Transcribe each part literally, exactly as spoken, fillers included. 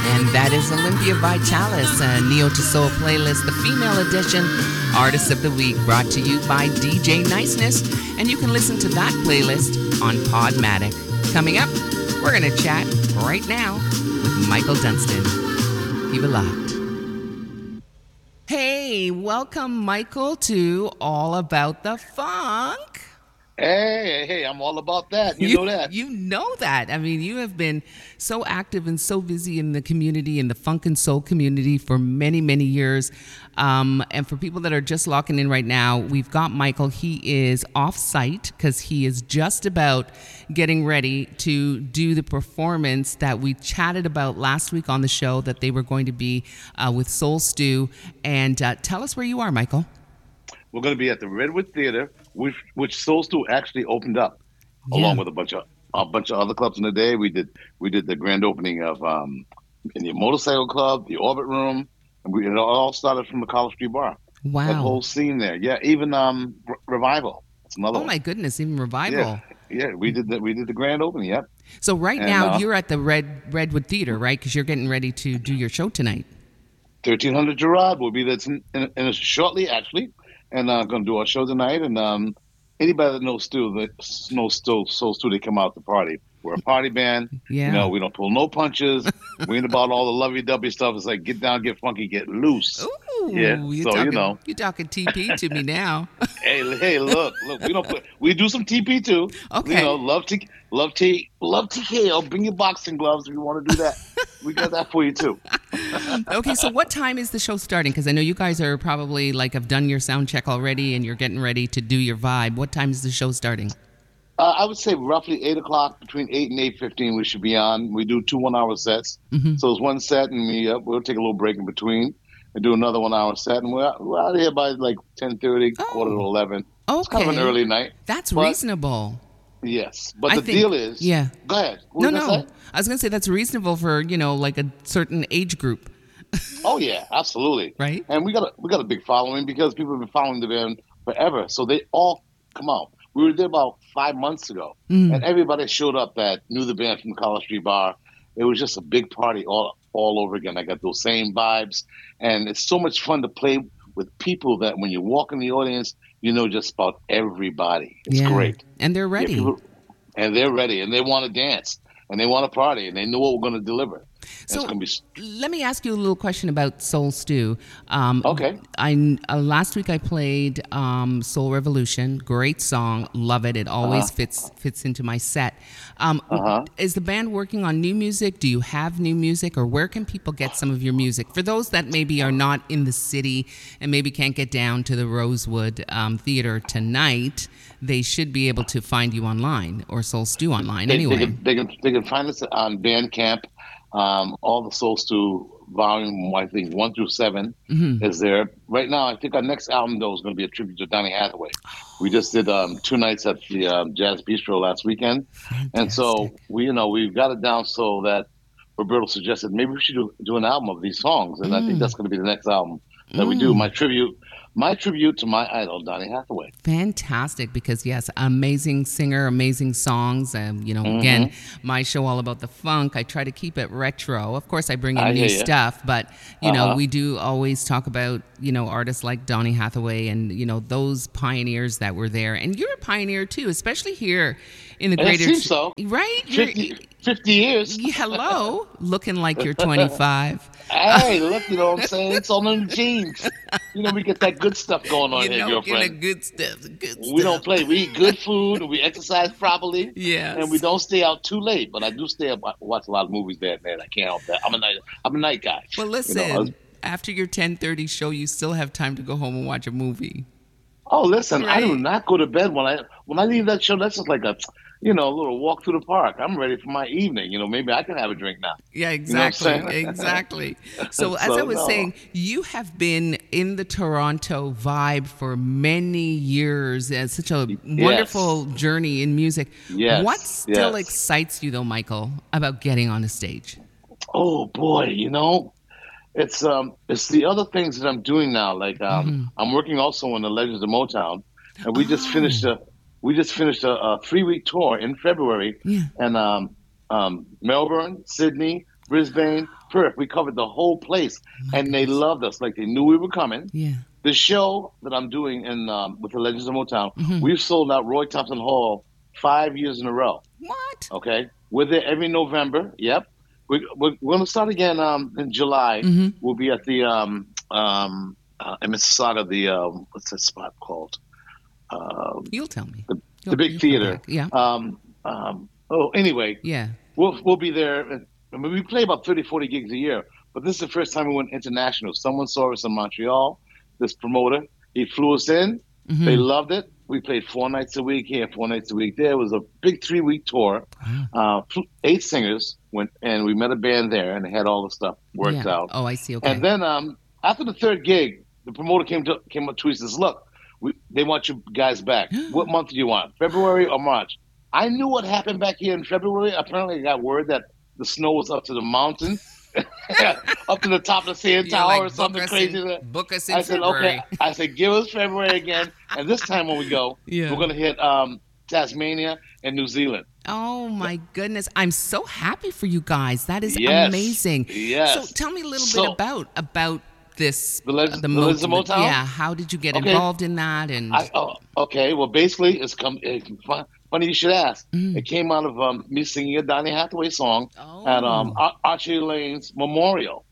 And that is Olympia Vitalis, a Neo to Soul playlist, the female edition, Artist of the Week, brought to you by D J Niceness. And you can listen to that playlist on Podmatic. Coming up, we're going to chat right now with Michael Dunstan. Keep it locked. Hey, welcome, Michael, to All About the Funk. Hey, hey, I'm all about that. You, you know that. You know that. I mean, you have been so active and so busy in the community, in the funk and soul community for many, many years. Um, and for people that are just locking in right now, we've got Michael. He is off-site because he is just about getting ready to do the performance that we chatted about last week on the show, that they were going to be uh, with Soul Stew. And uh, tell us where you are, Michael. We're going to be at the Redwood Theater, which which Soul Stew actually opened up, yeah. along with a bunch of a bunch of other clubs in the day. We did we did the grand opening of um, in the Motorcycle Club, the Orbit Room, and we it all started from the College Street Bar. Wow, that whole scene there. Yeah, even um, R- Revival. That's another. Oh one. my goodness, even Revival. Yeah, yeah, we did the we did the grand opening. Yep. So right and, now uh, you're at the Red Redwood Theater, right? Because you're getting ready to do your show tonight. thirteen hundred Gerard will be there in, in, in shortly, actually. And I'm uh, going to do our show tonight. And um, anybody that knows Stu, that knows Stu, Soul Stew, they come out to party. We're a party band. Yeah. You know, we don't pull no punches. We ain't about all the lovey-dovey stuff. It's like get down, get funky, get loose. Ooh, yeah. You're so talking, you know, you're talking T P to me now. hey, hey, look, look. We don't put. We do some T P too. Okay. You know, love to love to love T K O. Bring your boxing gloves if you want to do that. We got that for you too. Okay, so what time is the show starting? Because I know you guys are probably like have done your sound check already and you're getting ready to do your vibe. What time is the show starting? Uh, I would say roughly eight o'clock, between eight and eight fifteen. We should be on. We do two one-hour sets, mm-hmm. so it's one set, and we uh, we'll take a little break in between and do another one-hour set, and we're, we're out of here by like ten thirty, oh. quarter to eleven. Okay, it's kind of an early night. That's but, reasonable. Yes, but I the think, deal is, yeah. Go ahead. No, What no. say? I was gonna say that's reasonable for you know like a certain age group. Oh yeah, absolutely. Right. And we got a we got a big following because people have been following the band forever, so they all come out. We were there about five months ago, mm. and everybody showed up that knew the band from the College Street Bar. It was just a big party all all over again. I got those same vibes, and it's so much fun to play with people that when you walk in the audience, you know just about everybody. It's yeah. great. And they're ready. Yeah, people, and they're ready, and they want to dance, and they want to party, and they know what we're going to deliver. So be... let me ask you a little question about Soul Stew. Um, okay. I uh, last week I played um, Soul Revolution. Great song, love it. It always uh-huh. fits fits into my set. Um, uh-huh. Is the band working on new music? Do you have new music, or where can people get some of your music? For those that maybe are not in the city and maybe can't get down to the Rosewood um, Theater tonight, they should be able to find you online or Soul Stew online. They, anyway, they can, they can they can find us on Bandcamp. Um, all the Soul Stew volume, I think one through seven mm-hmm. is there. Right now, I think our next album though is going to be a tribute to Donny Hathaway. We just did um, two nights at the um, Jazz Bistro last weekend, Fantastic. And so we, you know, we've got it down so that Roberto suggested maybe we should do, do an album of these songs, and mm. I think that's going to be the next album that mm. we do. My tribute. My tribute to my idol, Donny Hathaway. Fantastic, because yes, amazing singer, amazing songs. Um, you know, mm-hmm. again, my show all about the funk. I try to keep it retro. Of course, I bring in I new hear stuff, but you uh-huh. know, we do always talk about you know artists like Donny Hathaway and you know those pioneers that were there. And you're a pioneer too, especially here in the greater. I think so. Right? fifty, fifty years. Hello, looking like you're twenty-five. Hey, look, you know what I'm saying? It's all in the genes. You know, we get that good stuff going on you here, know, girlfriend. The good stuff, the good stuff. We don't play. We eat good food, and we exercise properly. Yes. And we don't stay out too late. But I do stay up, watch a lot of movies there, man. I can't help that. I'm a night, I'm a night guy. Well, listen, you know, was, after your ten thirty show, you still have time to go home and watch a movie. Oh, listen, right? I do not go to bed when I when I leave that show. That's just like a, you know, a little walk through the park. I'm ready for my evening. You know, maybe I can have a drink now. Yeah, exactly, you know exactly. So, so as I was no. saying, you have been in the Toronto vibe for many years. It's such a wonderful yes. journey in music. Yes. What still yes. excites you, though, Michael, about getting on a stage? Oh boy, you know. It's um, it's the other things that I'm doing now. Like um, mm-hmm. I'm working also on the Legends of Motown, and we oh. just finished a we just finished a, a three week tour in February, yeah. and um, um, Melbourne, Sydney, Brisbane, Perth. We covered the whole place, My and they goodness. loved us. Like they knew we were coming. Yeah. The show that I'm doing in um, with the Legends of Motown, Mm-hmm. we've sold out Roy Thompson Hall five years in a row. What? Okay, we're there every November. Yep, we, we're, we're going to start again um, in July. Mm-hmm. We'll be at the um, um, uh, in Mississauga. The um, what's that spot called? Um, You'll tell me. the, You'll- the big you'll come theater. back. Yeah. Um, um, oh, anyway, Yeah. we'll we'll be there. I mean, we play about thirty, forty gigs a year, but this is the first time we went international. Someone saw us in Montreal. This promoter, he flew us in. Mm-hmm. They loved it. We played four nights a week here, four nights a week there. It was a big three-week tour. Wow. Uh, eight singers went, and we met a band there, and they had all the stuff worked Yeah. out. Oh, I see. Okay. And then um, after the third gig, the promoter came to came up to us and says, "Look, we, they want you guys back. What month do you want? February or March?" I knew what happened back here in February. Apparently, I got word that the snow was up to the mountain, up to the top of the C N You're Tower like, or something book us crazy. in- book us in I said, February. okay. I said, give us February again. And this time when we go, Yeah. we're going to hit um, Tasmania and New Zealand. Oh my goodness. I'm so happy for you guys. That is Yes. amazing. Yes. So tell me a little So- bit about about this The Legends- the the Legends of Mo- Motown? Yeah, how did you get Okay. involved in that and I, oh, okay, well, basically, it's come. It, funny you should ask. Mm. It came out of um, me singing a Donny Hathaway song Oh. at um, Ar- Archie Lane's memorial.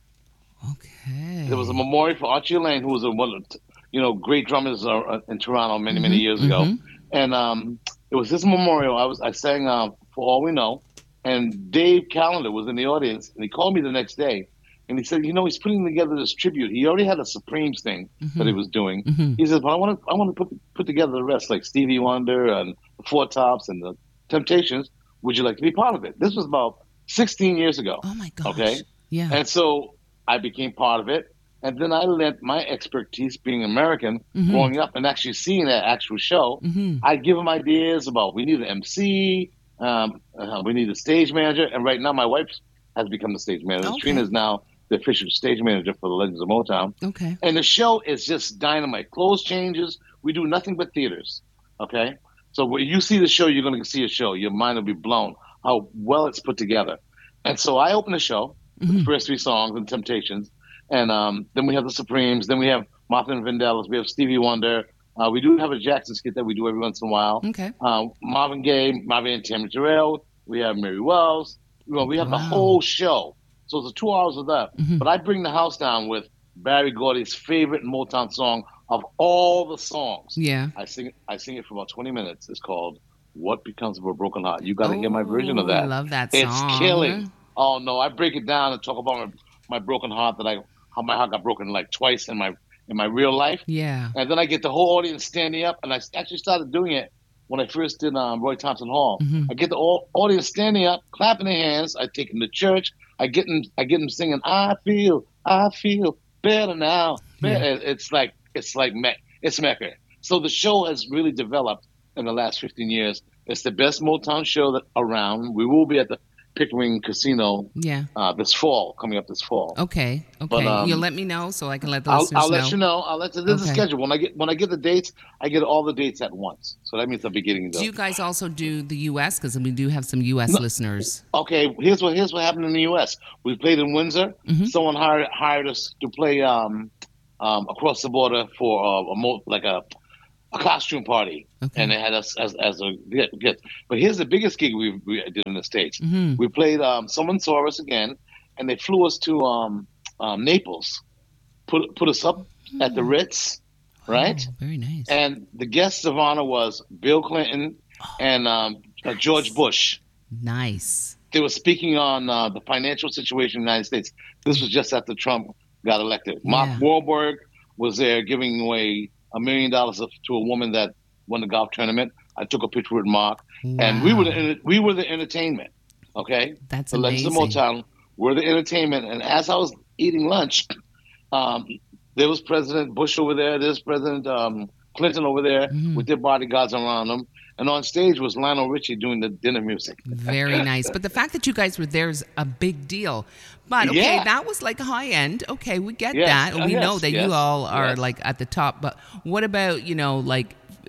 Okay. There was a memorial for Archie Lane, who was a one of the, you know, great drummers uh, in Toronto many, many years ago. mhm. And um, it was this memorial. I was I sang uh, For All We Know, and Dave Callender was in the audience, and he called me the next day, and he said, you know, he's putting together this tribute. He already had a Supremes thing that he was doing. Mhm. He says, but I want to I want to put put together the rest, like Stevie Wonder and the Four Tops and the Temptations. Would you like to be part of it? This was about sixteen years ago. Oh my gosh. Okay. Yeah. And so I became part of it. And then I lent my expertise, being American, Mhm. growing up and actually seeing that actual show. Mhm. I'd give them ideas about we need an M C, um, uh, we need a stage manager. And right now my wife has become the stage manager. Okay. Trina is now the official stage manager for the Legends of Motown. Okay. And the show is just dynamite. Clothes changes. We do nothing but theaters. Okay? So when you see the show, you're going to see a show. Your mind will be blown how well it's put together. And so I open the show, Mhm. the first three songs and Temptations. And um, then we have the Supremes. Then we have Martha and Vandellas. We have Stevie Wonder. Uh, we do have a Jackson skit that we do every once in a while. Okay. Uh, Marvin Gaye, Marvin and Tammy Terrell. We have Mary Wells. You know, we have the Wow. whole show. So it's two hours of that. Mhm. But I bring the house down with Barry Gordy's favorite Motown song of all the songs. Yeah. I sing it. I sing it for about twenty minutes. It's called "What Becomes of a Broken Heart." You got to hear my version of Oh, that. I love that It's song. killing. Oh no, I break it down and talk about my, my broken heart that I how my heart got broken like twice in my in my real life. Yeah. And then I get the whole audience standing up, and I actually started doing it when I first did um, Roy Thompson Hall. Mhm. I get the all, audience standing up, clapping their hands. I take them to church. I get them. I get them singing. I feel. I feel better now. Yeah. It- It's like it's like me- it's Mecca. So the show has really developed in the last fifteen years. It's the best Motown show that around. We will be at the Pickering Casino Yeah. uh, this fall, coming up this fall. Okay. Okay. But, um, You'll let me know so I can let the I'll, listeners I'll know. let you know. I'll let you. This is Okay. the schedule. When I get when I get the dates, I get all the dates at once. So that means the beginning. Do you guys also do the U S? Because we do have some U S listeners. Okay, here's what here's what happened in the U S. We played in Windsor. Mhm. Someone hired hired us to play um, um, across the border for uh, a mo- like a a costume party, Okay. and they had us as as a gift. But here's the biggest gig we we did in the States. Mhm. We played. Um, someone saw us again, and they flew us to um, um, Naples. Put put us up at the Ritz, right? Oh, very nice. And the guests of honor was Bill Clinton and um, uh, George Bush. Nice. They were speaking on uh, the financial situation in the United States. This was just after Trump got elected. Mark Yeah. Wahlberg was there giving away a million dollars to a woman that won the golf tournament. I took a picture with Mark, and we were the Wow. enter- we were the entertainment. Okay, That's the Legends of amazing. Motown were the entertainment. And as I was eating lunch, um, there was President Bush over there. There's President um, Clinton over there Mhm. with their bodyguards around them. And on stage was Lionel Richie doing the dinner music. Very nice. But the fact that you guys were there is a big deal. But okay, Yeah. that was like high end. Okay, we get Yes. that. Uh, We yes, know that you yes, all are yes. like at the top. But what about, you know, like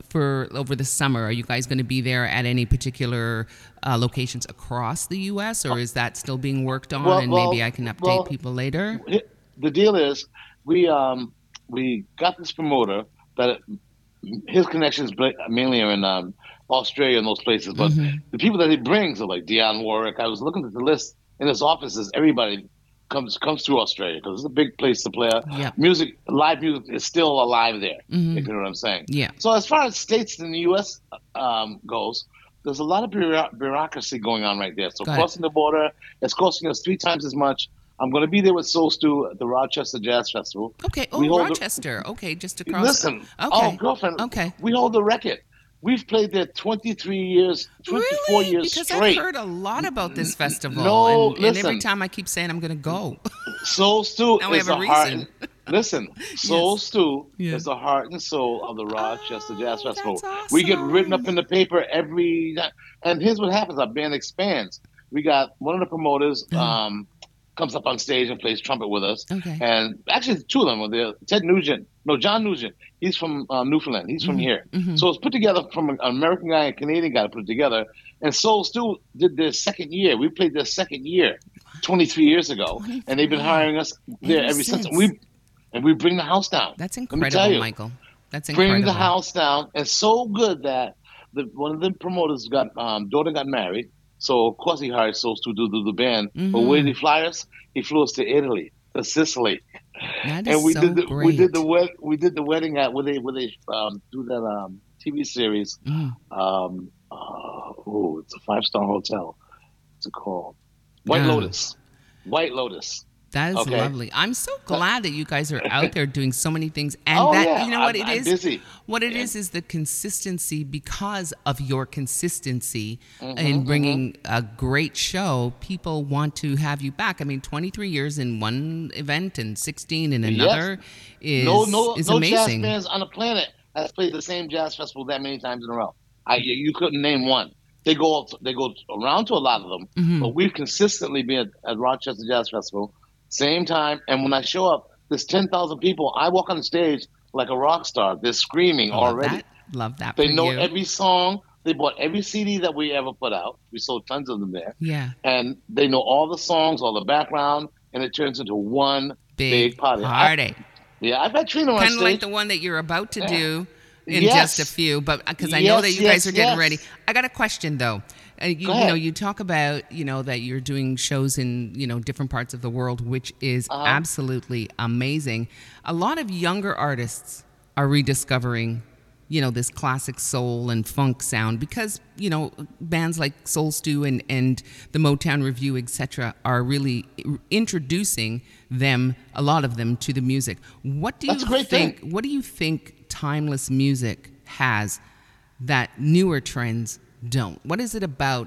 for over the summer? Are you guys going to be there at any particular uh, locations across the U S, or is that still being worked on? Well, and well, maybe I can update well, people later. the deal is we um we got this promoter that his connections mainly are in um, Australia and those places, but Mm-hmm. the people that he brings are like Dionne Warwick. I was looking at the list in his offices. Everybody comes comes through Australia because it's a big place to play. Yep. Music, live music is still alive there. Mm-hmm. If you know what I'm saying. Yeah. So as far as states in the U S um, goes, there's a lot of bureau- bureaucracy going on right there. So Got it. crossing the border, it's costing us three times as much. I'm going to be there with Soul Stew at the Rochester Jazz Festival. Okay. Oh, We hold the- Rochester. Okay, just across. Listen, Okay. oh girlfriend, Okay. we hold the record. We've played there twenty-three years, twenty-four Really? years Because straight. I've heard a lot about this festival. No, and, and every listen. time I keep saying I'm going to go. Soul Stew Now we is have a the heart. reason. And, listen, Soul Yes. Stew Yeah. is the heart and soul of the Rochester Jazz Oh, Festival. that's We get written awesome. up in the paper every. And here's what happens: our band expands. We got one of the promoters Uh-huh. um, comes up on stage and plays trumpet with us. Okay. And actually, two of them were there. Ted Nugent, no, John Nugent. He's from uh, Newfoundland. He's from Mhm, here. mhm. So it's put together from an American guy and a Canadian guy to put it together. And Soul Stew did their second year. We played their second year, twenty-three years ago, and they've been hiring us there Ever ever since. since. And we and we bring the house down. That's Let me tell incredible, you. Michael. That's incredible. Bring the house down. And so good that the one of the promoters got um, daughter got married. So of course he hired Soul Stew to do the band. But Mhm. where did he fly us? He flew us to Italy, to Sicily. That is And we so did the great. we did the wed- we did the wedding at where they where they um, do that um, T V series. Mm. Um, uh, oh, it's a five star hotel. What's it called? White Oh. Lotus. White Lotus. That is Okay. lovely. I'm so glad that you guys are out there doing so many things, and Oh, that yeah, you know what I'm- it I'm is. busy. What it Yeah. is is the consistency because of your consistency Mhm, in bringing a great show. People want to have you back. I mean, twenty-three years in one event and sixteen in another is no, no, is no jazz amazing. bands on the planet has played the same jazz festival that many times in a row. I you you couldn't name one. They go they go around to a lot of them, Mhm. but we've consistently been at, at Rochester Jazz Festival, same time. And when I show up, there's ten thousand people. I walk on the stage like a rock star. They're screaming I love already. that. Love that. They for know you. every song. They bought every C D that we ever put out. We sold tons of them there. Yeah. And they know all the songs, all the background, and it turns into one Big, big, party. I- party. yeah, I've had Trina on Kind of stage. like the one that you're about to do in Yes. just a few, but because I know Yes, that you yes, guys are getting yes. ready. I got a question though. Uh, you, Go you know, ahead. you talk about you know that you're doing shows in you know different parts of the world, which is Uh-huh. absolutely amazing. A lot of younger artists are rediscovering you know this classic soul and funk sound because you know bands like Soul Stew and and the Motown Review, et cetera, are really introducing them, a lot of them, to the music. What do That's you a great think? thing. What do you think timeless music has that newer trends don't? What is it about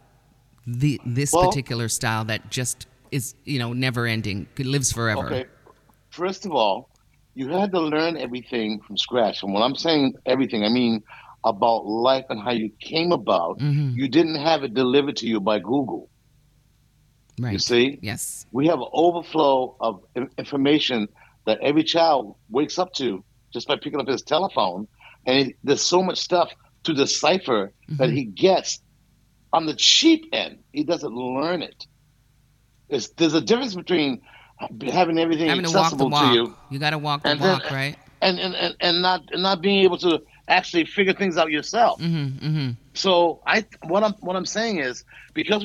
the this Well- particular style that just is you know never ending, it lives forever? Okay. First of all, you had to learn everything from scratch. And when I'm saying everything, I mean about life and how you came about. Mhm. You didn't have it delivered to you by Google. Right. You see? Yes. We have an overflow of in- information that every child wakes up to just by picking up his telephone. And it, there's so much stuff to decipher that he gets on the cheap end. He doesn't learn it. It's, there's a difference between having everything Having to walk the accessible walk. to you You got to walk the and then- walk, right? and, and, and, and not and not being able to actually figure things out yourself. Mm-hmm. Mm-hmm. So I what I'm what I'm saying is because